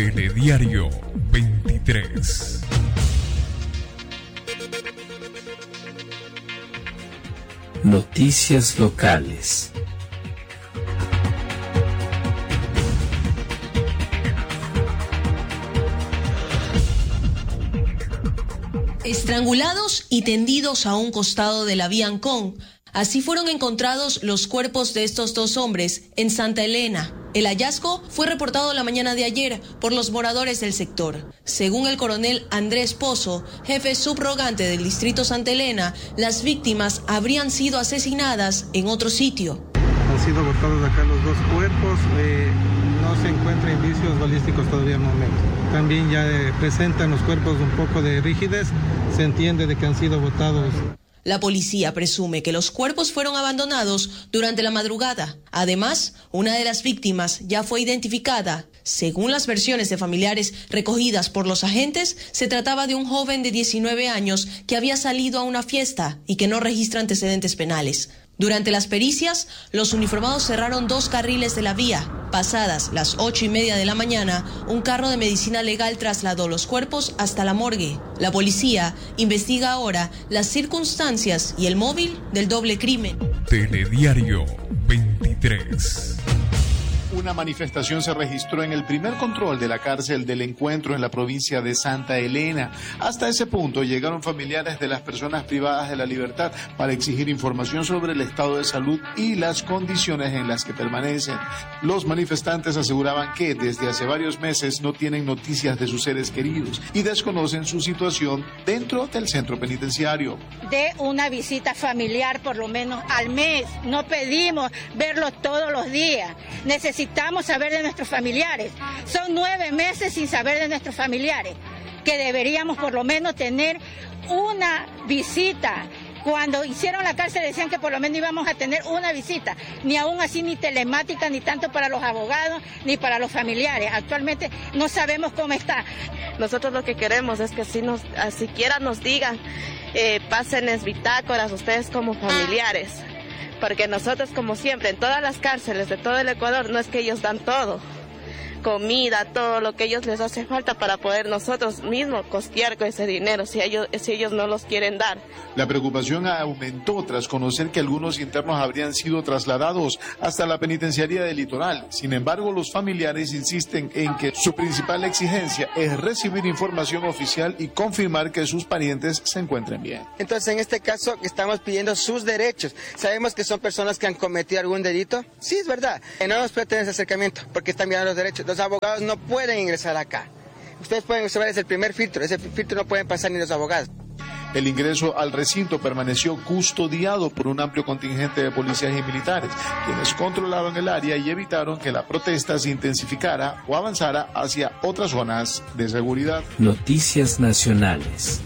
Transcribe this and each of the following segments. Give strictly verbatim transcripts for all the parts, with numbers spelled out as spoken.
Telediario veintitrés. Noticias locales. Estrangulados y tendidos a un costado de la vía Ancón. Así fueron encontrados los cuerpos de estos dos hombres en Santa Elena. El hallazgo fue reportado la mañana de ayer por los moradores del sector. Según el coronel Andrés Pozo, jefe subrogante del distrito Santa Elena, las víctimas habrían sido asesinadas en otro sitio. Han sido botados acá los dos cuerpos, eh, no se encuentran indicios balísticos todavía al momento. También ya eh, presentan los cuerpos un poco de rigidez, se entiende de que han sido botados. La policía presume que los cuerpos fueron abandonados durante la madrugada. Además, una de las víctimas ya fue identificada. Según las versiones de familiares recogidas por los agentes, se trataba de un joven de diecinueve años que había salido a una fiesta y que no registra antecedentes penales. Durante las pericias, los uniformados cerraron dos carriles de la vía. Pasadas las ocho y media de la mañana, un carro de medicina legal trasladó los cuerpos hasta la morgue. La policía investiga ahora las circunstancias y el móvil del doble crimen. Telediario veintitrés. Una manifestación se registró en el primer control de la cárcel del Encuentro en la provincia de Santa Elena. Hasta ese punto llegaron familiares de las personas privadas de la libertad para exigir información sobre el estado de salud y las condiciones en las que permanecen. Los manifestantes aseguraban que desde hace varios meses no tienen noticias de sus seres queridos y desconocen su situación dentro del centro penitenciario. De una visita familiar por lo menos al mes. No pedimos verlos todos los días. Necesitamos Necesitamos saber de nuestros familiares. Son nueve meses sin saber de nuestros familiares, que deberíamos por lo menos tener una visita. Cuando hicieron la cárcel decían que por lo menos íbamos a tener una visita, ni aún así ni telemática, ni tanto para los abogados, ni para los familiares. Actualmente no sabemos cómo está. Nosotros lo que queremos es que si nos, siquiera nos digan, eh, pásenles bitácoras ustedes como familiares. Porque nosotros, como siempre, en todas las cárceles de todo el Ecuador, no es que ellos dan todo, comida, todo lo que ellos les hace falta para poder nosotros mismos costear con ese dinero, si ellos, si ellos no los quieren dar. La preocupación aumentó tras conocer que algunos internos habrían sido trasladados hasta la penitenciaría del Litoral. Sin embargo, los familiares insisten en que su principal exigencia es recibir información oficial y confirmar que sus parientes se encuentren bien. Entonces, en este caso, estamos pidiendo sus derechos. Sabemos que son personas que han cometido algún delito. Sí, es verdad. No nos puede tener ese acercamiento porque están violando los derechos. Los abogados no pueden ingresar acá. Ustedes pueden observar, es el primer filtro. Ese filtro no pueden pasar ni los abogados. El ingreso al recinto permaneció custodiado por un amplio contingente de policías y militares, quienes controlaron el área y evitaron que la protesta se intensificara o avanzara hacia otras zonas de seguridad. Noticias nacionales.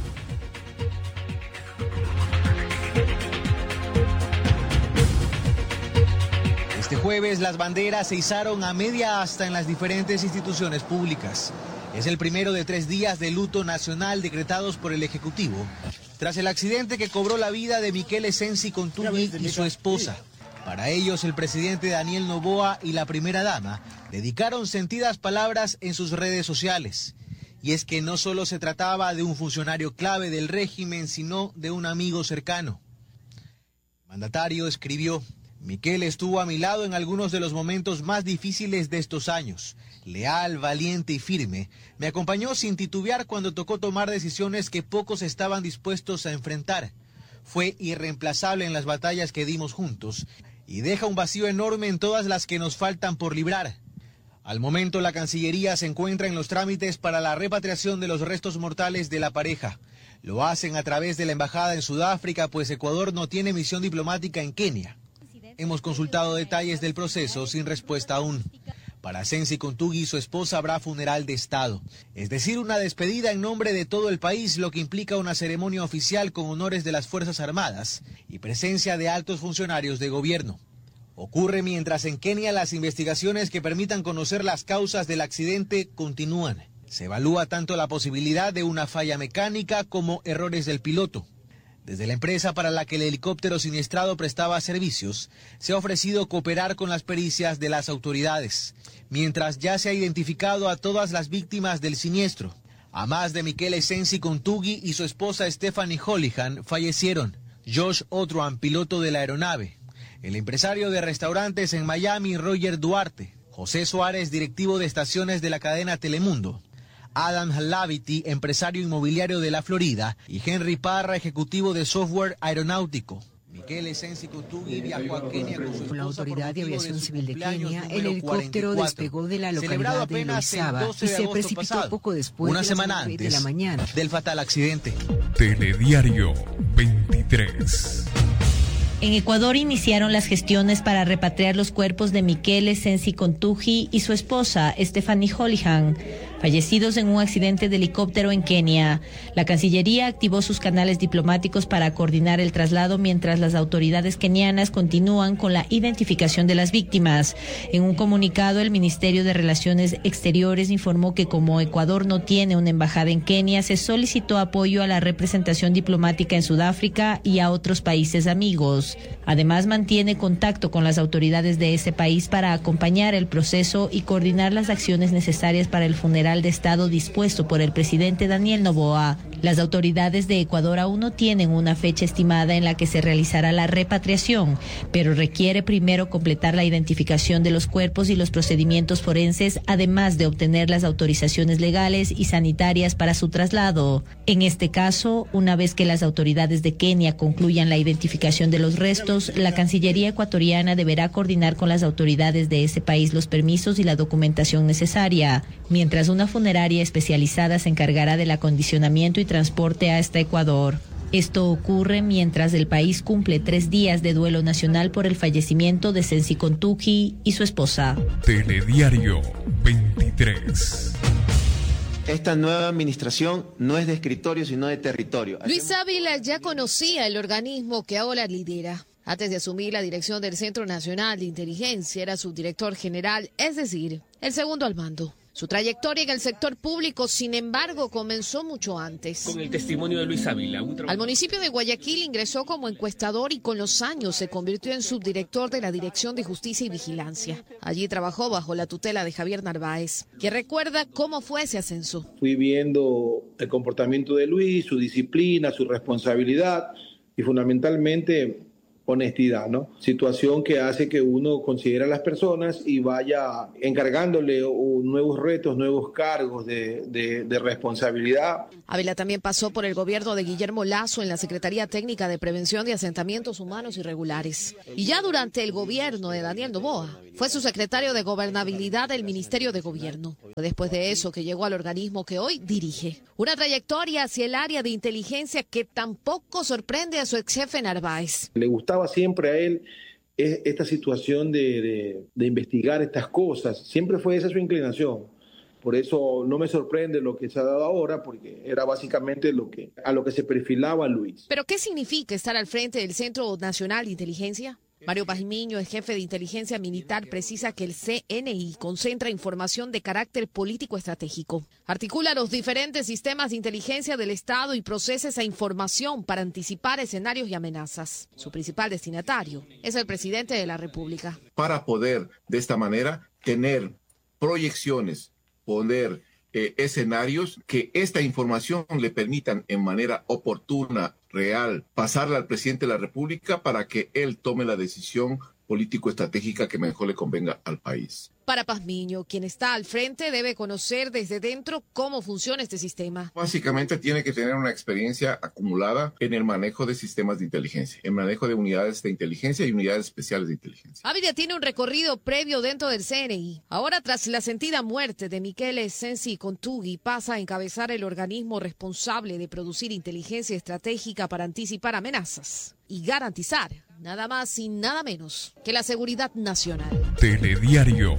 Este jueves las banderas se izaron a media asta en las diferentes instituciones públicas. Es el primero de tres días de luto nacional decretados por el Ejecutivo, tras el accidente que cobró la vida de Miquel Esensi Contugui y su esposa. Para ellos, el presidente Daniel Noboa y la primera dama dedicaron sentidas palabras en sus redes sociales. Y es que no solo se trataba de un funcionario clave del régimen, sino de un amigo cercano. El mandatario escribió: Miquel estuvo a mi lado en algunos de los momentos más difíciles de estos años. Leal, valiente y firme, me acompañó sin titubear cuando tocó tomar decisiones que pocos estaban dispuestos a enfrentar. Fue irreemplazable en las batallas que dimos juntos y deja un vacío enorme en todas las que nos faltan por librar. Al momento, la Cancillería se encuentra en los trámites para la repatriación de los restos mortales de la pareja. Lo hacen a través de la embajada en Sudáfrica, pues Ecuador no tiene misión diplomática en Kenia. Hemos consultado detalles del proceso sin respuesta aún. Para Esensi Contugui y su esposa habrá funeral de Estado, es decir, una despedida en nombre de todo el país, lo que implica una ceremonia oficial con honores de las Fuerzas Armadas y presencia de altos funcionarios de gobierno. Ocurre mientras en Kenia las investigaciones que permitan conocer las causas del accidente continúan. Se evalúa tanto la posibilidad de una falla mecánica como errores del piloto. Desde la empresa para la que el helicóptero siniestrado prestaba servicios, se ha ofrecido cooperar con las pericias de las autoridades, mientras ya se ha identificado a todas las víctimas del siniestro. A más de Michele Sensi Contughi y su esposa Stephanie Holihan fallecieron. Josh Otruan, piloto de la aeronave. El empresario de restaurantes en Miami, Roger Duarte. José Suárez, directivo de estaciones de la cadena Telemundo. Adam Lavity, empresario inmobiliario de la Florida, y Henry Parra, ejecutivo de software aeronáutico. Michele Sensi Contughi viajó a Kenia con su esposa. Con la Autoridad de Aviación de Civil de Kenia, el helicóptero cuarenta y cuatro. despegó de la localidad de Loizaba y se precipitó pasado, poco después una de semana las nueve antes de la mañana del fatal accidente. Telediario veintitrés. En Ecuador iniciaron las gestiones para repatriar los cuerpos de Michele Sensi Contughi y su esposa, Stephanie Holihan, fallecidos en un accidente de helicóptero en Kenia. La Cancillería activó sus canales diplomáticos para coordinar el traslado mientras las autoridades kenianas continúan con la identificación de las víctimas. En un comunicado, el Ministerio de Relaciones Exteriores informó que como Ecuador no tiene una embajada en Kenia, se solicitó apoyo a la representación diplomática en Sudáfrica y a otros países amigos. Además, mantiene contacto con las autoridades de ese país para acompañar el proceso y coordinar las acciones necesarias para el funeral de Estado dispuesto por el presidente Daniel Noboa. Las autoridades de Ecuador aún no tienen una fecha estimada en la que se realizará la repatriación, pero requiere primero completar la identificación de los cuerpos y los procedimientos forenses, además de obtener las autorizaciones legales y sanitarias para su traslado. En este caso, una vez que las autoridades de Kenia concluyan la identificación de los restos, la Cancillería ecuatoriana deberá coordinar con las autoridades de ese país los permisos y la documentación necesaria, mientras una funeraria especializada se encargará del acondicionamiento y transporte hasta Ecuador. Esto ocurre mientras el país cumple tres días de duelo nacional por el fallecimiento de Sensi Contughi y su esposa. Telediario veintitrés. Esta nueva administración no es de escritorio, sino de territorio. Luis Ávila ya conocía el organismo que ahora lidera. Antes de asumir la dirección del Centro Nacional de Inteligencia, era subdirector general, es decir, el segundo al mando. Su trayectoria en el sector público, sin embargo, comenzó mucho antes. Con el testimonio de Luis Ávila. Un Al municipio de Guayaquil ingresó como encuestador y con los años se convirtió en subdirector de la Dirección de Justicia y Vigilancia. Allí trabajó bajo la tutela de Javier Narváez, que recuerda cómo fue ese ascenso. Fui viendo el comportamiento de Luis, su disciplina, su responsabilidad y fundamentalmente honestidad, ¿no? Situación que hace que uno considere a las personas y vaya encargándole nuevos retos, nuevos cargos de, de, de responsabilidad. Ávila también pasó por el gobierno de Guillermo Lasso en la Secretaría Técnica de Prevención de Asentamientos Humanos Irregulares. Y ya durante el gobierno de Daniel Noboa, fue su secretario de Gobernabilidad del Ministerio de Gobierno. Fue después de eso que llegó al organismo que hoy dirige. Una trayectoria hacia el área de inteligencia que tampoco sorprende a su ex jefe Narváez. Le gustaba siempre a él esta situación de, de, de investigar estas cosas. Siempre fue esa su inclinación. Por eso no me sorprende lo que se ha dado ahora, porque era básicamente lo que, a lo que se perfilaba Luis. ¿Pero qué significa estar al frente del Centro Nacional de Inteligencia? Mario Pazmiño, el jefe de inteligencia militar, precisa que el C N I concentra información de carácter político estratégico. Articula los diferentes sistemas de inteligencia del Estado y procesa esa información para anticipar escenarios y amenazas. Su principal destinatario es el presidente de la República. Para poder, de esta manera, tener proyecciones, poner eh, escenarios que esta información le permitan en manera oportuna, real, pasarla al presidente de la República para que él tome la decisión político-estratégica que mejor le convenga al país. Para Pazmiño, quien está al frente debe conocer desde dentro cómo funciona este sistema. Básicamente tiene que tener una experiencia acumulada en el manejo de sistemas de inteligencia, en manejo de unidades de inteligencia y unidades especiales de inteligencia. Ávila tiene un recorrido previo dentro del C N I. Ahora, tras la sentida muerte de Michele Sensi Contughi, pasa a encabezar el organismo responsable de producir inteligencia estratégica para anticipar amenazas y garantizar nada más y nada menos que la seguridad nacional. Telediario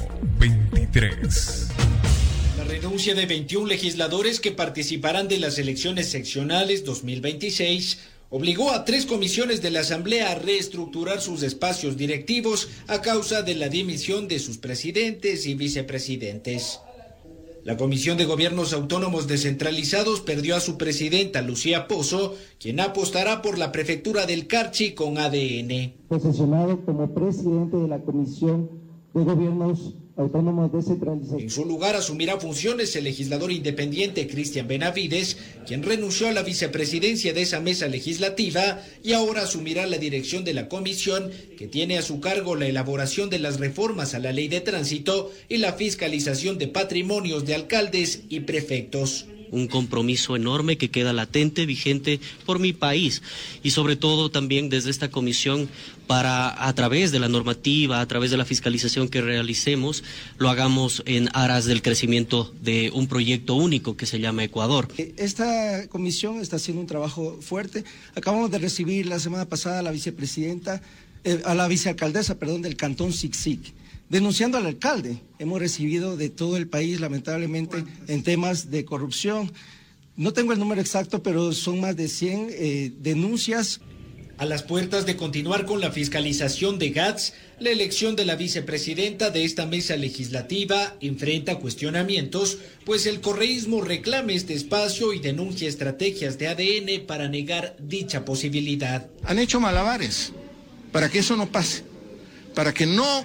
veintitrés. La renuncia de veintiún legisladores que participarán de las elecciones seccionales dos mil veintiséis obligó a tres comisiones de la Asamblea a reestructurar sus espacios directivos a causa de la dimisión de sus presidentes y vicepresidentes. La Comisión de Gobiernos Autónomos Descentralizados perdió a su presidenta, Lucía Pozo, quien apostará por la prefectura del Carchi con A D N. Posesionado como presidente de la Comisión de Gobiernos Autónomos Descentralizados. En su lugar asumirá funciones el legislador independiente Cristian Benavides, quien renunció a la vicepresidencia de esa mesa legislativa y ahora asumirá la dirección de la comisión que tiene a su cargo la elaboración de las reformas a la ley de tránsito y la fiscalización de patrimonios de alcaldes y prefectos. Un compromiso enorme que queda latente, vigente por mi país y sobre todo también desde esta comisión para, a través de la normativa, a través de la fiscalización que realicemos, lo hagamos en aras del crecimiento de un proyecto único que se llama Ecuador. Esta comisión está haciendo un trabajo fuerte. Acabamos de recibir la semana pasada a la vicepresidenta, eh, a la vicealcaldesa, perdón, del Cantón Sixic, denunciando al alcalde. Hemos recibido de todo el país, lamentablemente, en temas de corrupción. No tengo el número exacto, pero son más de cien eh, denuncias. A las puertas de continuar con la fiscalización de G A T S, la elección de la vicepresidenta de esta mesa legislativa enfrenta cuestionamientos, pues el correísmo reclama este espacio y denuncia estrategias de A D N para negar dicha posibilidad. Han hecho malabares para que eso no pase, para que no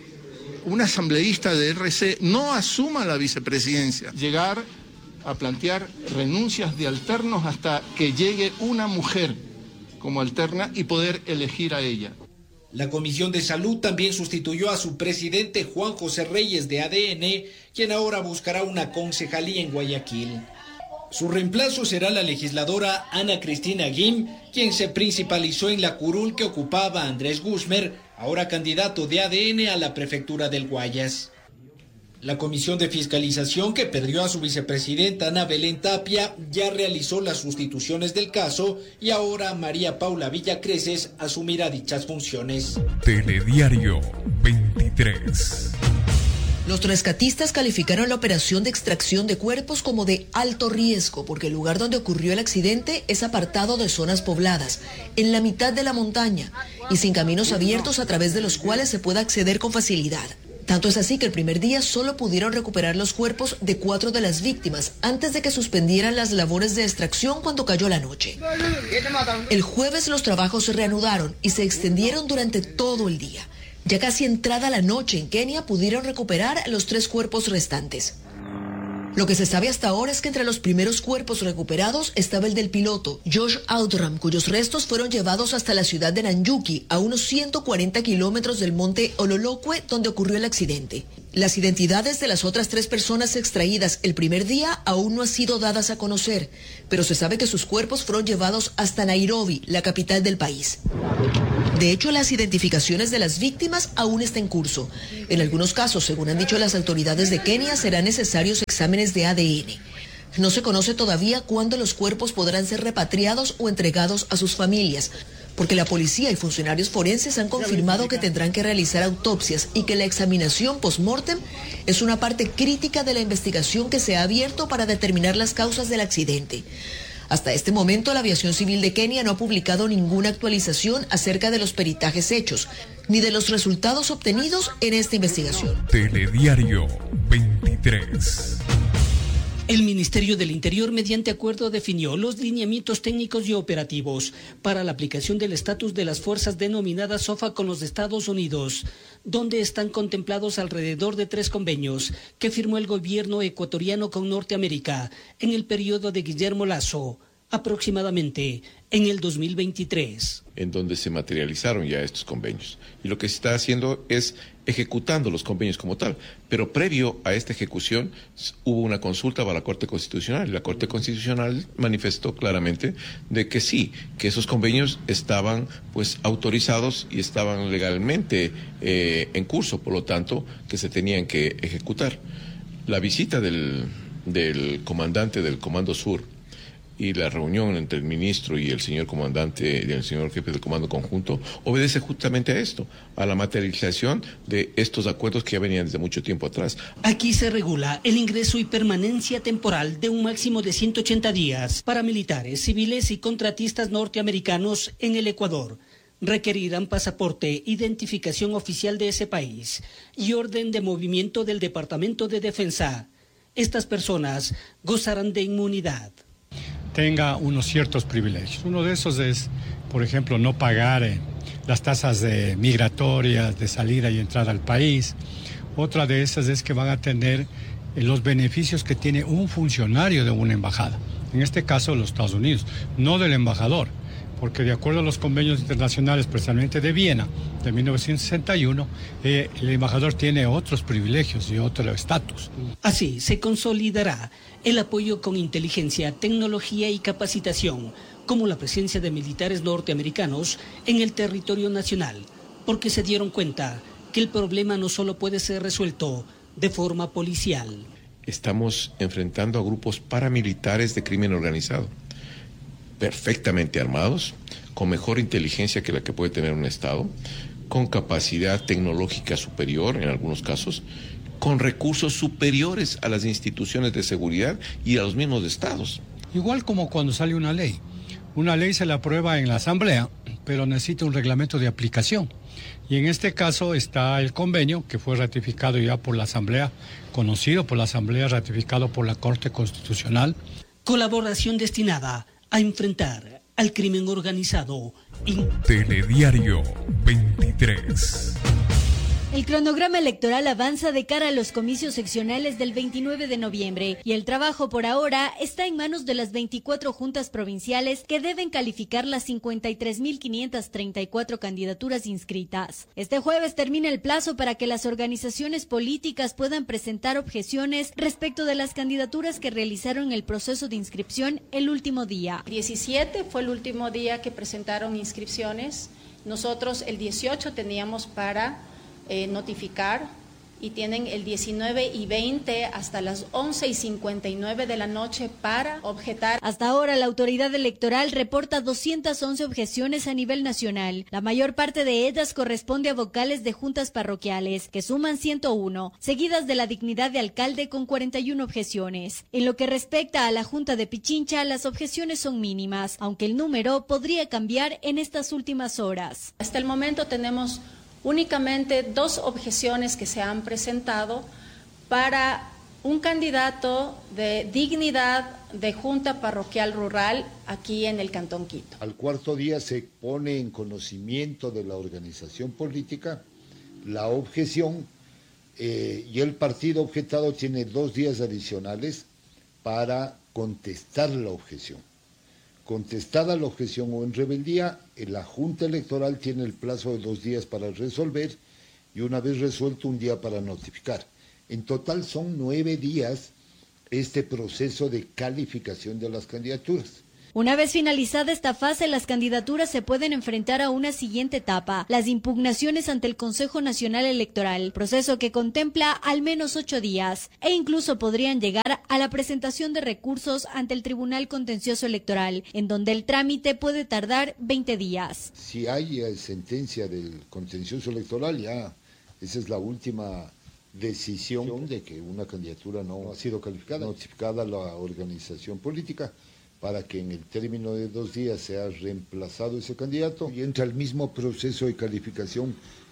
un asambleísta de R C no asuma la vicepresidencia. Llegar a plantear renuncias de alternos hasta que llegue una mujer como alterna y poder elegir a ella. La Comisión de Salud también sustituyó a su presidente Juan José Reyes de A D N, quien ahora buscará una concejalía en Guayaquil. Su reemplazo será la legisladora Ana Cristina Guim, quien se principalizó en la curul que ocupaba Andrés Guzmer, ahora candidato de A D N a la prefectura del Guayas. La Comisión de Fiscalización, que perdió a su vicepresidenta Ana Belén Tapia, ya realizó las sustituciones del caso y ahora María Paula Villacreces asumirá dichas funciones. Telediario veintitrés. Los rescatistas calificaron la operación de extracción de cuerpos como de alto riesgo porque el lugar donde ocurrió el accidente es apartado de zonas pobladas, en la mitad de la montaña y sin caminos abiertos a través de los cuales se pueda acceder con facilidad. Tanto es así que el primer día solo pudieron recuperar los cuerpos de cuatro de las víctimas antes de que suspendieran las labores de extracción cuando cayó la noche. El jueves los trabajos se reanudaron y se extendieron durante todo el día. Ya casi entrada la noche en Kenia pudieron recuperar los tres cuerpos restantes. Lo que se sabe hasta ahora es que entre los primeros cuerpos recuperados estaba el del piloto, Josh Outram, cuyos restos fueron llevados hasta la ciudad de Nanyuki, a unos ciento cuarenta kilómetros del monte Ololokwe, donde ocurrió el accidente. Las identidades de las otras tres personas extraídas el primer día aún no han sido dadas a conocer, pero se sabe que sus cuerpos fueron llevados hasta Nairobi, la capital del país. De hecho, las identificaciones de las víctimas aún están en curso. En algunos casos, según han dicho las autoridades de Kenia, serán necesarios exámenes de A D N. No se conoce todavía cuándo los cuerpos podrán ser repatriados o entregados a sus familias, porque la policía y funcionarios forenses han confirmado que tendrán que realizar autopsias y que la examinación post-mortem es una parte crítica de la investigación que se ha abierto para determinar las causas del accidente. Hasta este momento, la Aviación Civil de Kenia no ha publicado ninguna actualización acerca de los peritajes hechos, ni de los resultados obtenidos en esta investigación. Telediario veintitrés. El Ministerio del Interior, mediante acuerdo, definió los lineamientos técnicos y operativos para la aplicación del estatus de las fuerzas denominadas SOFA con los Estados Unidos, donde están contemplados alrededor de tres convenios que firmó el gobierno ecuatoriano con Norteamérica en el periodo de Guillermo Lasso, aproximadamente en el dos mil veintitrés. En donde se materializaron ya estos convenios. Y lo que se está haciendo es ejecutando los convenios como tal. Pero previo a esta ejecución hubo una consulta para la Corte Constitucional. Y la Corte Constitucional manifestó claramente de que sí, que esos convenios estaban pues autorizados y estaban legalmente eh, en curso, por lo tanto, que se tenían que ejecutar. La visita del, del comandante del Comando Sur y la reunión entre el ministro y el señor comandante, y el señor jefe del Comando Conjunto, obedece justamente a esto, a la materialización de estos acuerdos que ya venían desde mucho tiempo atrás. Aquí se regula el ingreso y permanencia temporal de un máximo de ciento ochenta días para militares, civiles y contratistas norteamericanos en el Ecuador. Requerirán pasaporte, identificación oficial de ese país y orden de movimiento del Departamento de Defensa. estas personas gozarán de inmunidad. Tenga unos ciertos privilegios. Uno de esos es, por ejemplo, no pagar eh, las tasas de migratorias, de salida y entrada al país. Otra de esas es que van a tener eh, los beneficios que tiene un funcionario de una embajada. En este caso, los Estados Unidos, no del embajador, porque de acuerdo a los convenios internacionales, especialmente de Viena, de mil novecientos sesenta y uno, eh, el embajador tiene otros privilegios y otro estatus. Así se consolidará el apoyo con inteligencia, tecnología y capacitación, como la presencia de militares norteamericanos en el territorio nacional, porque se dieron cuenta que el problema no solo puede ser resuelto de forma policial. Estamos enfrentando a grupos paramilitares de crimen organizado, perfectamente armados, con mejor inteligencia que la que puede tener un Estado, con capacidad tecnológica superior en algunos casos, con recursos superiores a las instituciones de seguridad y a los mismos estados. Igual como cuando sale una ley. Una ley se la aprueba en la Asamblea, pero necesita un reglamento de aplicación. Y en este caso está el convenio que fue ratificado ya por la Asamblea, conocido por la Asamblea, ratificado por la Corte Constitucional. Colaboración destinada a enfrentar al crimen organizado. Telediario veintitrés. El cronograma electoral avanza de cara a los comicios seccionales del veintinueve de noviembre y el trabajo por ahora está en manos de las veinticuatro juntas provinciales que deben calificar las cincuenta y tres mil quinientas treinta y cuatro candidaturas inscritas. Este jueves termina el plazo para que las organizaciones políticas puedan presentar objeciones respecto de las candidaturas que realizaron el proceso de inscripción el último día. diecisiete fue el último día que presentaron inscripciones. Nosotros el dieciocho teníamos para Eh, notificar y tienen el diecinueve y veinte hasta las once y cincuenta y nueve de la noche para objetar. Hasta ahora la autoridad electoral reporta doscientas once objeciones a nivel nacional. La mayor parte de ellas corresponde a vocales de juntas parroquiales, que suman ciento uno, seguidas de la dignidad de alcalde con cuarenta y una objeciones. En lo que respecta a la Junta de Pichincha, las objeciones son mínimas, aunque el número podría cambiar en estas últimas horas. Hasta el momento tenemos únicamente dos objeciones que se han presentado para un candidato de dignidad de Junta Parroquial Rural aquí en el Cantón Quito. Al cuarto día se pone en conocimiento de la organización política la objeción eh, y el partido objetado tiene dos días adicionales para contestar la objeción. Contestada la objeción o en rebeldía, la Junta Electoral tiene el plazo de dos días para resolver y una vez resuelto un día para notificar. En total son nueve días este proceso de calificación de las candidaturas. Una vez finalizada esta fase, las candidaturas se pueden enfrentar a una siguiente etapa, las impugnaciones ante el Consejo Nacional Electoral, proceso que contempla al menos ocho días, e incluso podrían llegar a la presentación de recursos ante el Tribunal Contencioso Electoral, en donde el trámite puede tardar veinte días. Si hay sentencia del Contencioso Electoral, ya esa es la última decisión de que una candidatura no ha sido calificada, notificada a la organización política, para que en el término de dos días sea reemplazado ese candidato y entre al mismo proceso de calificación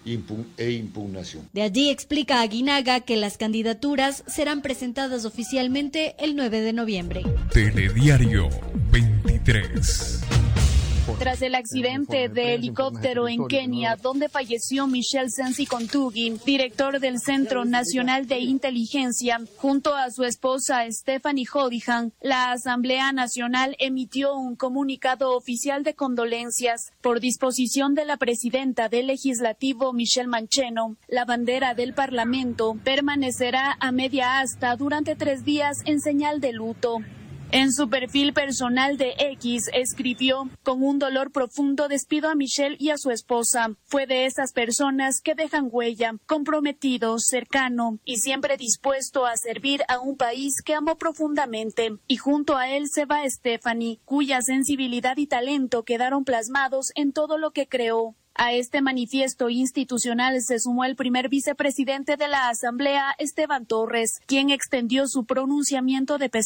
e impugnación. De allí explica Aguinaga que las candidaturas serán presentadas oficialmente el nueve de noviembre. Telediario veintitrés. Tras el accidente de helicóptero en Kenia, donde falleció Michel Sensi Kontougi, director del Centro Nacional de Inteligencia, junto a su esposa Stephanie Holihan, la Asamblea Nacional emitió un comunicado oficial de condolencias. Por disposición de la presidenta del Legislativo, Michelle Mancheno, la bandera del Parlamento permanecerá a media asta durante tres días en señal de luto. En su perfil personal de X escribió: con un dolor profundo despido a Michelle y a su esposa. Fue de esas personas que dejan huella, comprometido, cercano y siempre dispuesto a servir a un país que amó profundamente. Y junto a él se va Stephanie, cuya sensibilidad y talento quedaron plasmados en todo lo que creó. A este manifiesto institucional se sumó el primer vicepresidente de la Asamblea, Esteban Torres, quien extendió su pronunciamiento de pesar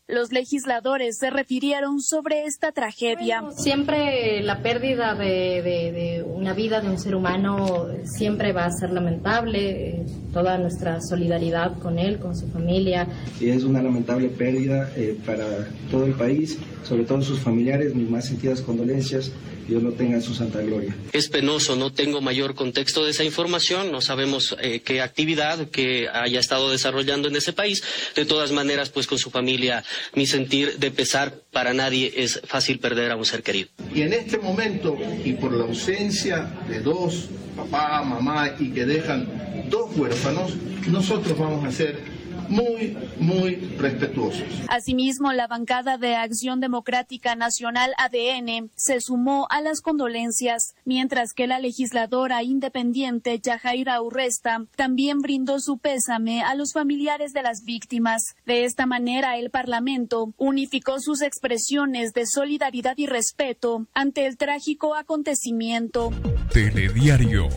Los legisladores se refirieron sobre esta tragedia. Bueno, siempre la pérdida de, de, de una vida de un ser humano siempre va a ser lamentable. Toda nuestra solidaridad con él, con su familia. Y es una lamentable pérdida eh, para todo el país, sobre todo sus familiares. Mis más sentidas condolencias. Dios lo tenga en su santa gloria. Es penoso, no tengo mayor contexto de esa información, no sabemos eh, qué actividad que haya estado desarrollando en ese país. De todas maneras, pues con su familia, mi sentir de pesar, para nadie es fácil perder a un ser querido. Y en este momento, y por la ausencia de dos, papá, mamá, y que dejan dos huérfanos, nosotros vamos a ser muy, muy respetuosos. Asimismo, la bancada de Acción Democrática Nacional A D N se sumó a las condolencias, mientras que la legisladora independiente Yajaira Urresta también brindó su pésame a los familiares de las víctimas. De esta manera, el Parlamento unificó sus expresiones de solidaridad y respeto ante el trágico acontecimiento. Telediario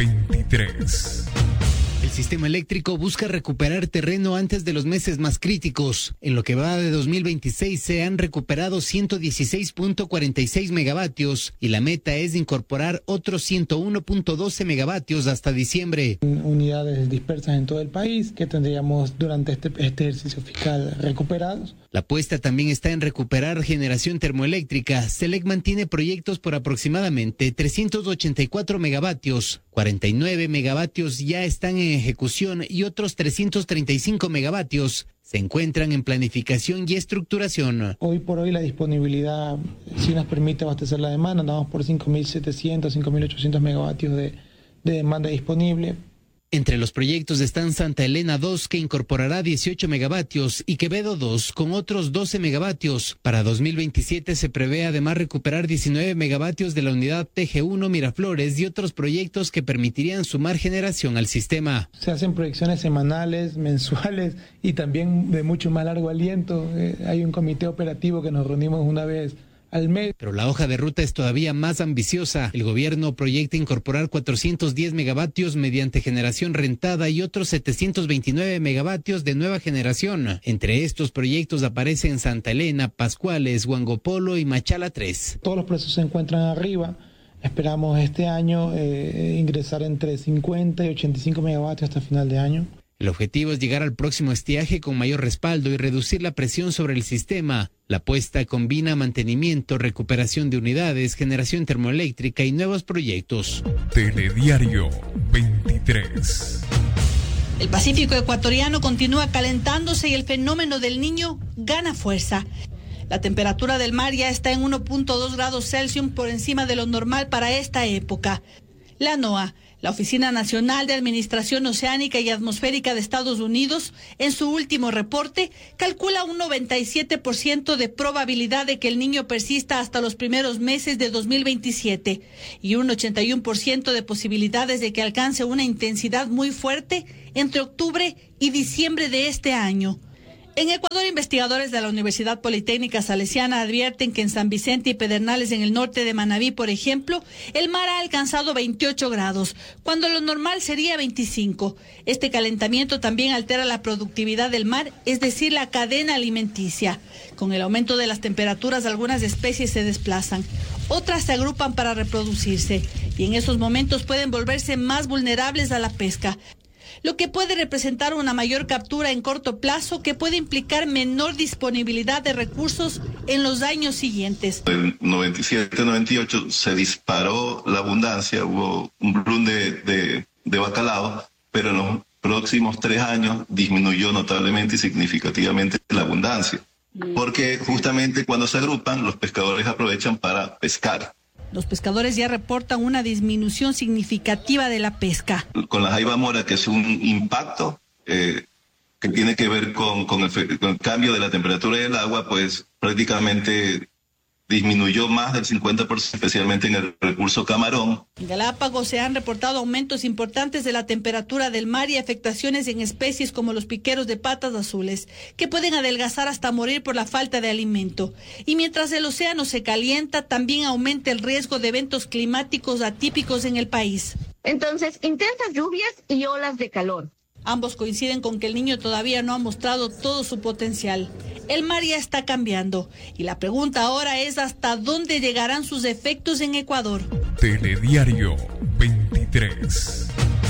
veintitrés. El sistema eléctrico busca recuperar terreno antes de los meses más críticos. En lo que va de dos mil veintiséis se han recuperado ciento dieciséis punto cuarenta y seis megavatios y la meta es de incorporar otros ciento uno punto doce megavatios hasta diciembre. Unidades dispersas en todo el país que tendríamos durante este, este ejercicio fiscal recuperados. La apuesta también está en recuperar generación termoeléctrica. SELEC mantiene proyectos por aproximadamente trescientos ochenta y cuatro megavatios. cuarenta y nueve megavatios ya están en ejecución y otros trescientos treinta y cinco megavatios se encuentran en planificación y estructuración. Hoy por hoy la disponibilidad sí nos permite abastecer la demanda. Andamos por cinco mil setecientos, cinco mil ochocientos megavatios de, de demanda disponible. Entre los proyectos están Santa Elena dos, que incorporará dieciocho megavatios, y Quevedo dos, con otros doce megavatios. Para dos mil veintisiete se prevé además recuperar diecinueve megavatios de la unidad T G uno Miraflores y otros proyectos que permitirían sumar generación al sistema. Se hacen proyecciones semanales, mensuales y también de mucho más largo aliento. Eh, hay un comité operativo que nos reunimos una vez al mes. Pero la hoja de ruta es todavía más ambiciosa. El gobierno proyecta incorporar cuatrocientos diez megavatios mediante generación rentada y otros setecientos veintinueve megavatios de nueva generación. Entre estos proyectos aparecen Santa Elena, Pascuales, Huangopolo y Machala tres. Todos los precios se encuentran arriba. Esperamos este año eh, ingresar entre cincuenta y ochenta y cinco megavatios hasta final de año. El objetivo es llegar al próximo estiaje con mayor respaldo y reducir la presión sobre el sistema. La apuesta combina mantenimiento, recuperación de unidades, generación termoeléctrica y nuevos proyectos. Telediario veintitrés. El Pacífico ecuatoriano continúa calentándose y el fenómeno del Niño gana fuerza. La temperatura del mar ya está en uno punto dos grados Celsius por encima de lo normal para esta época. La NOAA, la Oficina Nacional de Administración Oceánica y Atmosférica de Estados Unidos, en su último reporte, calcula un noventa y siete por ciento de probabilidad de que el Niño persista hasta los primeros meses de dos mil veintisiete y un ochenta y uno por ciento de posibilidades de que alcance una intensidad muy fuerte entre octubre y diciembre de este año. En Ecuador, investigadores de la Universidad Politécnica Salesiana advierten que en San Vicente y Pedernales, en el norte de Manabí, por ejemplo, el mar ha alcanzado veintiocho grados, cuando lo normal sería veinticinco. Este calentamiento también altera la productividad del mar, es decir, la cadena alimenticia. Con el aumento de las temperaturas, algunas especies se desplazan, otras se agrupan para reproducirse, y en esos momentos pueden volverse más vulnerables a la pesca, lo que puede representar una mayor captura en corto plazo que puede implicar menor disponibilidad de recursos en los años siguientes. En noventa y siete noventa y ocho se disparó la abundancia, hubo un boom de, de, de bacalao, pero en los próximos tres años disminuyó notablemente y significativamente la abundancia, porque justamente cuando se agrupan los pescadores aprovechan para pescar. Los pescadores ya reportan una disminución significativa de la pesca. Con la jaiba mora, que es un impacto eh, que tiene que ver con, con, el, con el cambio de la temperatura del agua, pues prácticamente disminuyó más del cincuenta por ciento, especialmente en el recurso camarón. En Galápagos se han reportado aumentos importantes de la temperatura del mar y afectaciones en especies como los piqueros de patas azules, que pueden adelgazar hasta morir por la falta de alimento. Y mientras el océano se calienta, también aumenta el riesgo de eventos climáticos atípicos en el país. Entonces, intensas lluvias y olas de calor. Ambos coinciden con que el Niño todavía no ha mostrado todo su potencial. El mar ya está cambiando y la pregunta ahora es hasta dónde llegarán sus efectos en Ecuador. Telediario veintitrés.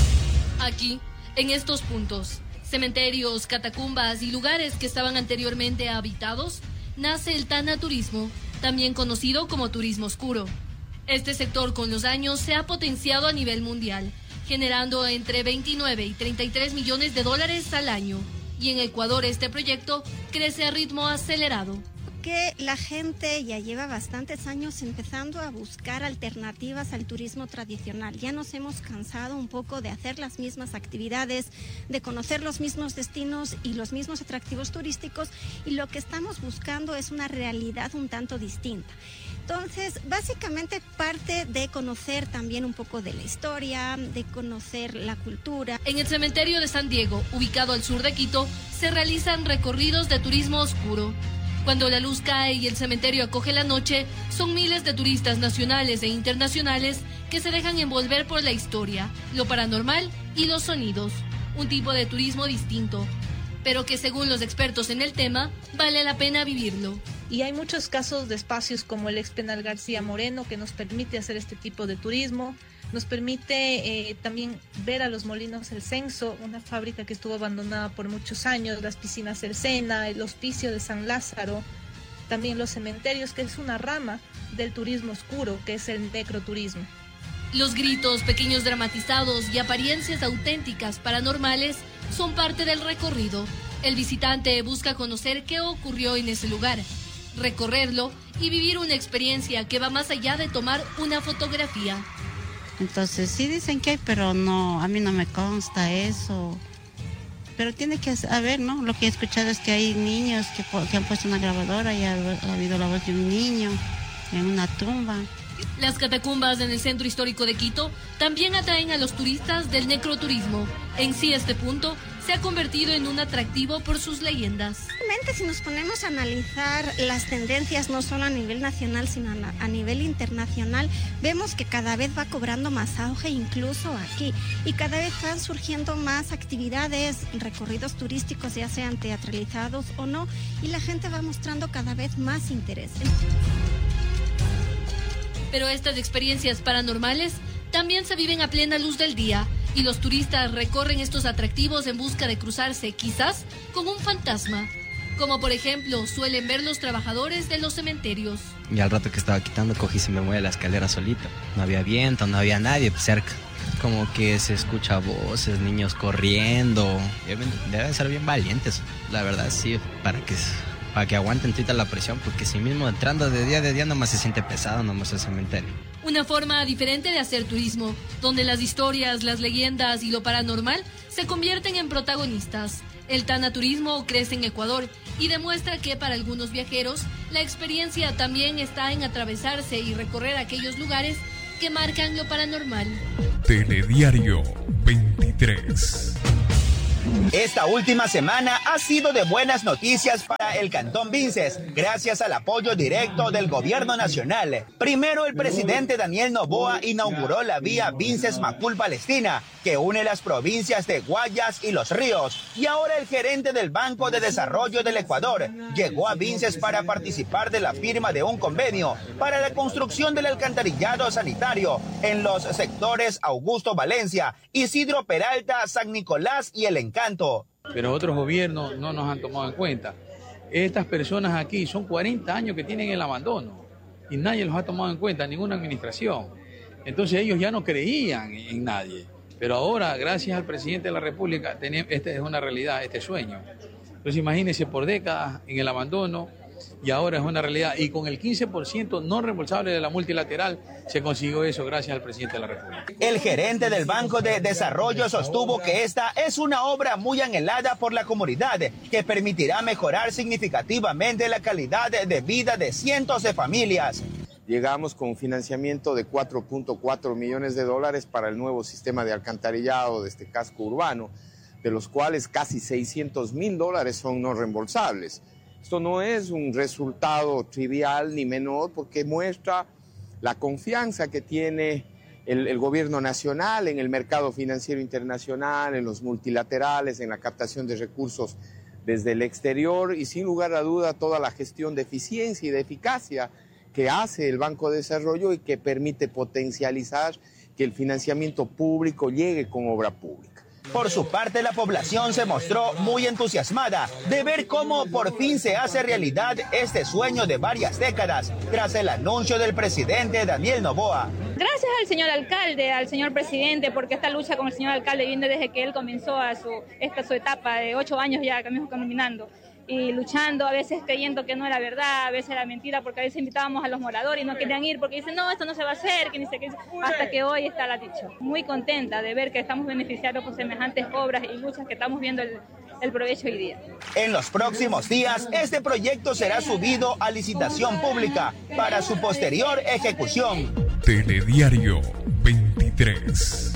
Aquí, en estos puntos, cementerios, catacumbas y lugares que estaban anteriormente habitados, nace el tanaturismo, también conocido como turismo oscuro. Este sector con los años se ha potenciado a nivel mundial, generando entre veintinueve y treinta y tres millones de dólares al año. Y en Ecuador este proyecto crece a ritmo acelerado. Que la gente ya lleva bastantes años empezando a buscar alternativas al turismo tradicional. Ya nos hemos cansado un poco de hacer las mismas actividades, de conocer los mismos destinos y los mismos atractivos turísticos, y lo que estamos buscando es una realidad un tanto distinta. Entonces, básicamente parte de conocer también un poco de la historia, de conocer la cultura. En el cementerio de San Diego, ubicado al sur de Quito, se realizan recorridos de turismo oscuro. Cuando la luz cae y el cementerio acoge la noche, son miles de turistas nacionales e internacionales que se dejan envolver por la historia, lo paranormal y los sonidos. Un tipo de turismo distinto, pero que según los expertos en el tema, vale la pena vivirlo. Y hay muchos casos de espacios como el ex penal García Moreno que nos permite hacer este tipo de turismo. Nos permite eh, también ver a los Molinos El Censo, una fábrica que estuvo abandonada por muchos años, las piscinas El Sena, el hospicio de San Lázaro, también los cementerios, que es una rama del turismo oscuro, que es el necroturismo. Los gritos, pequeños dramatizados y apariencias auténticas paranormales son parte del recorrido. El visitante busca conocer qué ocurrió en ese lugar, recorrerlo y vivir una experiencia que va más allá de tomar una fotografía. Entonces sí dicen que hay, pero no, a mí no me consta eso. Pero tiene que haber, ¿no? Lo que he escuchado es que hay niños que, que han puesto una grabadora y ha, ha habido la voz de un niño en una tumba. Las catacumbas en el centro histórico de Quito también atraen a los turistas del necroturismo. En sí, este punto se ha convertido en un atractivo por sus leyendas. Realmente, si nos ponemos a analizar las tendencias no solo a nivel nacional, sino a nivel internacional, vemos que cada vez va cobrando más auge, incluso aquí, y cada vez van surgiendo más actividades, recorridos turísticos, ya sean teatralizados o no, y la gente va mostrando cada vez más interés. Pero estas experiencias paranormales también se viven a plena luz del día y los turistas recorren estos atractivos en busca de cruzarse, quizás, con un fantasma, como por ejemplo suelen ver los trabajadores de los cementerios. Y al rato que estaba quitando, cogí y se me mueve la escalera solito. No había viento, no había nadie cerca. Como que se escucha voces, niños corriendo. Deben ser bien valientes, la verdad, sí, para que... para que aguanten tita la presión, porque si mismo entrando de día de día nomás se siente pesado nomás el cementerio. Una forma diferente de hacer turismo, donde las historias, las leyendas y lo paranormal se convierten en protagonistas. El tanaturismo crece en Ecuador y demuestra que para algunos viajeros la experiencia también está en atravesarse y recorrer aquellos lugares que marcan lo paranormal. Telediario veintitrés. Esta última semana ha sido de buenas noticias para el Cantón Vinces, gracias al apoyo directo del gobierno nacional. Primero, el presidente Daniel Noboa inauguró la vía Vinces-Macul-Palestina, que une las provincias de Guayas y Los Ríos. Y ahora el gerente del Banco de Desarrollo del Ecuador llegó a Vinces para participar de la firma de un convenio para la construcción del alcantarillado sanitario en los sectores Augusto Valencia, Isidro Peralta, San Nicolás y El Encanto. Pero otros gobiernos no nos han tomado en cuenta. Estas personas aquí son cuarenta años que tienen el abandono y nadie los ha tomado en cuenta, ninguna administración. Entonces ellos ya no creían en nadie. Pero ahora, gracias al presidente de la República, esta es una realidad, este sueño. Entonces imagínense, por décadas en el abandono, y ahora es una realidad. Y con el quince por ciento no reembolsable de la multilateral, se consiguió eso gracias al presidente de la República. El gerente del Banco de Desarrollo sostuvo que esta es una obra muy anhelada por la comunidad, que permitirá mejorar significativamente la calidad de vida de cientos de familias. Llegamos con un financiamiento de cuatro punto cuatro millones de dólares para el nuevo sistema de alcantarillado de este casco urbano, de los cuales casi seiscientos mil dólares son no reembolsables. Esto no es un resultado trivial ni menor, porque muestra la confianza que tiene el, el gobierno nacional en el mercado financiero internacional, en los multilaterales, en la captación de recursos desde el exterior y sin lugar a duda toda la gestión de eficiencia y de eficacia que hace el Banco de Desarrollo y que permite potencializar que el financiamiento público llegue con obra pública. Por su parte, la población se mostró muy entusiasmada de ver cómo por fin se hace realidad este sueño de varias décadas tras el anuncio del presidente Daniel Noboa. Gracias al señor alcalde, al señor presidente, porque esta lucha con el señor alcalde viene desde que él comenzó a su, esta su etapa de ocho años ya que estamos caminando. Y luchando, a veces creyendo que no era verdad, a veces era mentira, porque a veces invitábamos a los moradores y no querían ir porque dicen, no, esto no se va a hacer, que ni sé qué, hasta que hoy está la dicho. Muy contenta de ver que estamos beneficiados por semejantes obras y luchas que estamos viendo el, el provecho hoy día. En los próximos días, este proyecto será subido a licitación pública para su posterior ejecución. Telediario veintitrés.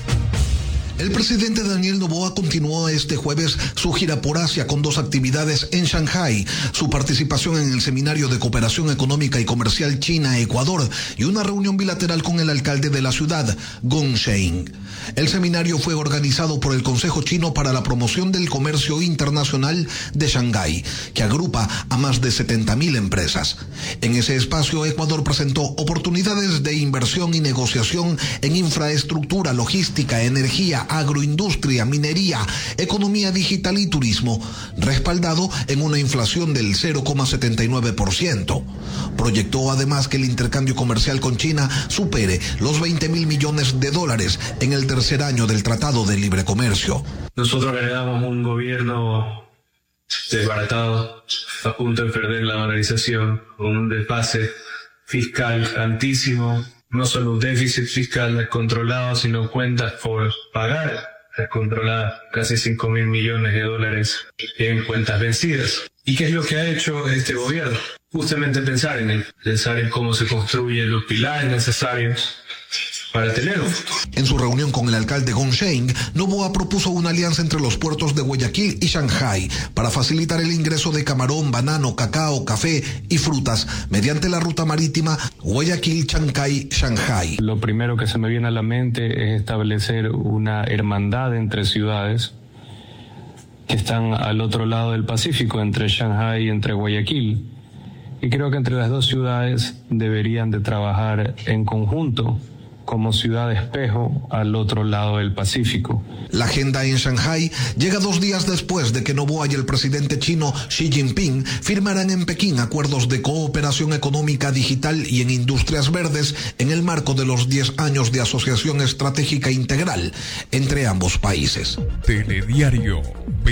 El presidente Daniel Noboa continuó este jueves su gira por Asia con dos actividades en Shanghái, su participación en el Seminario de Cooperación Económica y Comercial China-Ecuador y una reunión bilateral con el alcalde de la ciudad, Gong Sheng. El seminario fue organizado por el Consejo Chino para la Promoción del Comercio Internacional de Shanghái, que agrupa a más de setenta mil empresas. En ese espacio, Ecuador presentó oportunidades de inversión y negociación en infraestructura, logística, energía, agroindustria, minería, economía digital y turismo, respaldado en una inflación del cero coma setenta y nueve por ciento. Proyectó además que el intercambio comercial con China supere los veinte mil millones de dólares en el tercer año del Tratado de Libre Comercio. Nosotros heredamos un gobierno desbaratado, a punto de perder la dolarización, con un desfase fiscal altísimo. No solo un déficit fiscal descontrolado, sino cuentas por pagar descontroladas, casi cinco mil millones de dólares en cuentas vencidas. ¿Y qué es lo que ha hecho este gobierno? Justamente pensar en él, pensar en cómo se construyen los pilares necesarios para tener un futuro. En su reunión con el alcalde Gong Sheng, Noboa propuso una alianza entre los puertos de Guayaquil y Shanghái para facilitar el ingreso de camarón, banano, cacao, café y frutas mediante la ruta marítima Guayaquil-Chancay-Shanghái. Lo primero que se me viene a la mente es establecer una hermandad entre ciudades que están al otro lado del Pacífico, entre Shanghái y entre Guayaquil. Y creo que entre las dos ciudades deberían de trabajar en conjunto como ciudad espejo al otro lado del Pacífico. La agenda en Shanghái llega dos días después de que Noboa y el presidente chino Xi Jinping firmaran en Pekín acuerdos de cooperación económica digital y en industrias verdes en el marco de los diez años de asociación estratégica integral entre ambos países. Telediario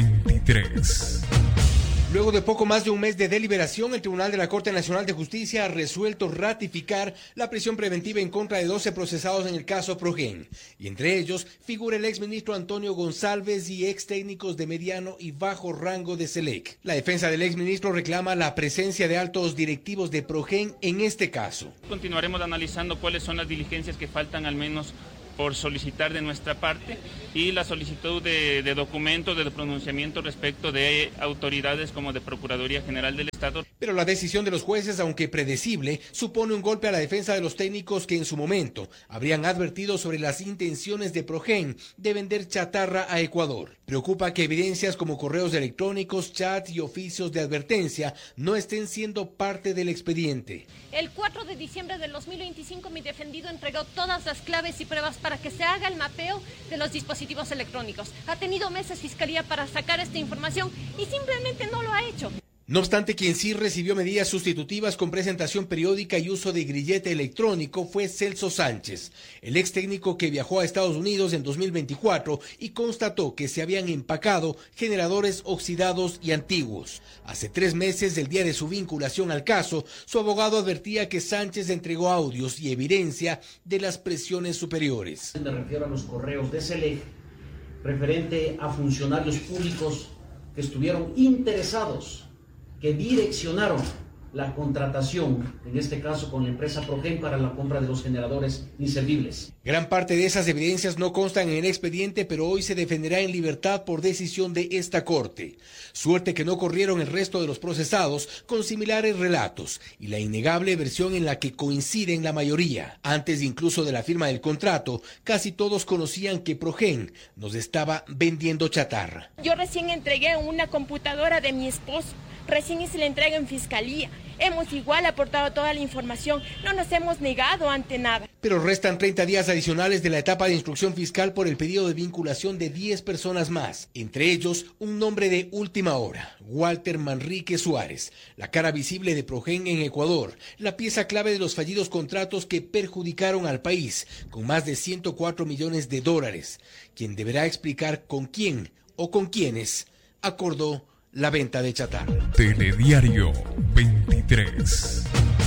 veintitrés. Luego de poco más de un mes de deliberación, el Tribunal de la Corte Nacional de Justicia ha resuelto ratificar la prisión preventiva en contra de doce procesados en el caso Progen, y entre ellos figura el exministro Antonio González y ex técnicos de mediano y bajo rango de SELEC. La defensa del exministro reclama la presencia de altos directivos de Progen en este caso. Continuaremos analizando cuáles son las diligencias que faltan al menos por solicitar de nuestra parte y la solicitud de, de documentos de pronunciamiento respecto de autoridades como de Procuraduría General del Estado. Pero la decisión de los jueces, aunque predecible, supone un golpe a la defensa de los técnicos que en su momento habrían advertido sobre las intenciones de Progen de vender chatarra a Ecuador. Preocupa que evidencias como correos electrónicos, chats y oficios de advertencia no estén siendo parte del expediente. El cuatro de diciembre del dos mil veinticinco, mi defendido entregó todas las claves y pruebas para que se haga el mapeo de los dispositivos electrónicos. Ha tenido meses Fiscalía para sacar esta información y simplemente no lo ha hecho. No obstante, quien sí recibió medidas sustitutivas con presentación periódica y uso de grillete electrónico fue Celso Sánchez, el ex técnico que viajó a Estados Unidos en dos mil veinticuatro y constató que se habían empacado generadores oxidados y antiguos. Hace tres meses, del día de su vinculación al caso, su abogado advertía que Sánchez entregó audios y evidencia de las presiones superiores. Me refiero a los correos de SELEC referente a funcionarios públicos que estuvieron interesados, que direccionaron la contratación, en este caso con la empresa Progen, para la compra de los generadores inservibles. Gran parte de esas evidencias no constan en el expediente, pero hoy se defenderá en libertad por decisión de esta Corte. Suerte que no corrieron el resto de los procesados con similares relatos y la innegable versión en la que coinciden la mayoría. Antes incluso de la firma del contrato, casi todos conocían que Progen nos estaba vendiendo chatarra. Yo recién entregué una computadora de mi esposo. Recién hice la entrega en fiscalía. Hemos igual aportado toda la información. No nos hemos negado ante nada. Pero restan treinta días adicionales de la etapa de instrucción fiscal por el pedido de vinculación de diez personas más. Entre ellos, un nombre de última hora, Walter Manrique Suárez, la cara visible de Progen en Ecuador, la pieza clave de los fallidos contratos que perjudicaron al país, con más de ciento cuatro millones de dólares, quien deberá explicar con quién o con quiénes acordó la venta de chatarra. Telediario veintitrés.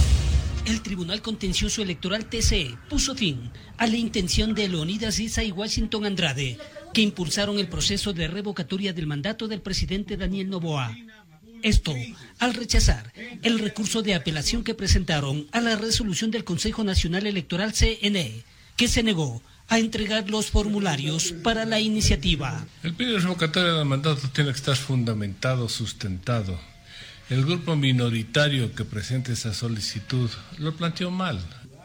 El Tribunal Contencioso Electoral T C E puso fin a la intención de Leonidas Issa y Washington Andrade, que impulsaron el proceso de revocatoria del mandato del presidente Daniel Noboa. Esto al rechazar el recurso de apelación que presentaron a la resolución del Consejo Nacional Electoral C N E, que se negó a entregar los formularios para la iniciativa. El pedido revocatorio del mandato tiene que estar fundamentado, sustentado. El grupo minoritario que presenta esa solicitud lo planteó mal.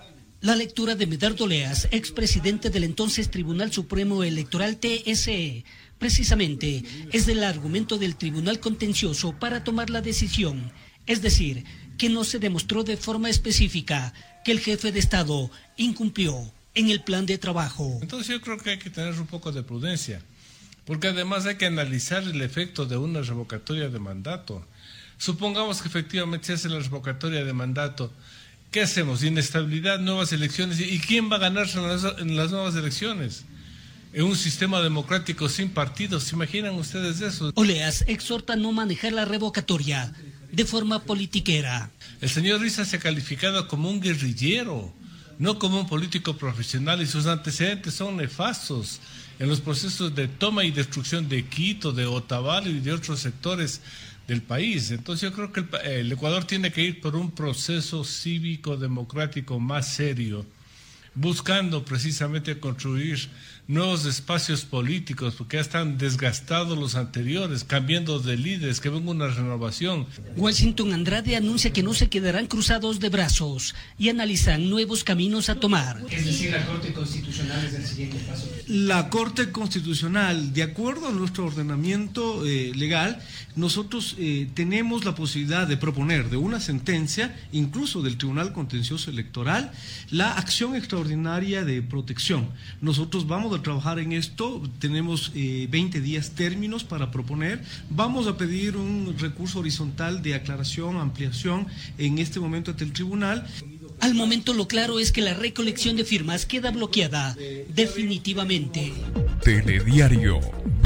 La lectura de Medardo Leas, expresidente del entonces Tribunal Supremo Electoral T S E, precisamente es del argumento del Tribunal Contencioso para tomar la decisión, es decir, que no se demostró de forma específica que el jefe de Estado incumplió en el plan de trabajo. Entonces yo creo que hay que tener un poco de prudencia, porque además hay que analizar el efecto de una revocatoria de mandato. Supongamos que efectivamente se hace la revocatoria de mandato. ¿Qué hacemos? Inestabilidad, nuevas elecciones. ¿Y quién va a ganarse en las, en las nuevas elecciones? En un sistema democrático sin partidos. ¿Se imaginan ustedes eso? Oleas exhorta a no manejar la revocatoria de forma politiquera. El señor Issa se ha calificado como un guerrillero, no como un político profesional, y sus antecedentes son nefastos en los procesos de toma y destrucción de Quito, de Otavalo y de otros sectores del país. Entonces yo creo que el, el Ecuador tiene que ir por un proceso cívico democrático más serio, buscando precisamente construir nuevos espacios políticos, porque ya están desgastados los anteriores, cambiando de líderes, que venga una renovación. Washington Andrade anuncia que no se quedarán cruzados de brazos y analizan nuevos caminos a tomar. Es decir, la Corte Constitucional es el siguiente paso. La Corte Constitucional, de acuerdo a nuestro ordenamiento eh, legal, nosotros eh, tenemos la posibilidad de proponer de una sentencia, incluso del Tribunal Contencioso Electoral, la acción extraordinaria de protección. Nosotros vamos a trabajar en esto, tenemos eh, veinte días términos para proponer, vamos a pedir un recurso horizontal de aclaración, ampliación en este momento ante el tribunal. Al momento lo claro es que la recolección de firmas queda bloqueada definitivamente. Telediario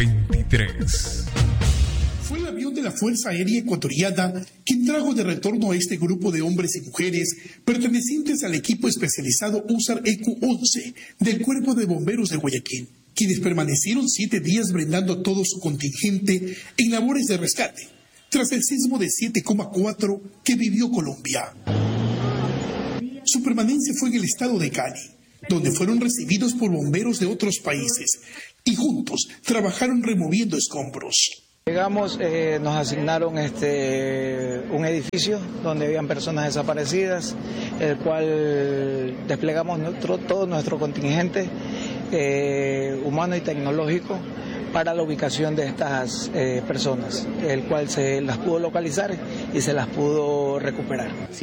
veintitrés. Fue el avión de la Fuerza Aérea Ecuatoriana quien trajo de retorno a este grupo de hombres y mujeres pertenecientes al equipo especializado U S A R E Q once del Cuerpo de Bomberos de Guayaquil, quienes permanecieron siete días brindando todo su contingente en labores de rescate, tras el sismo de siete coma cuatro que vivió Colombia. Su permanencia fue en el estado de Cali, donde fueron recibidos por bomberos de otros países y juntos trabajaron removiendo escombros. Llegamos, eh, nos asignaron este, un edificio donde habían personas desaparecidas, el cual desplegamos nuestro, todo nuestro contingente eh, humano y tecnológico para la ubicación de estas eh, personas, el cual se las pudo localizar y se las pudo recuperar.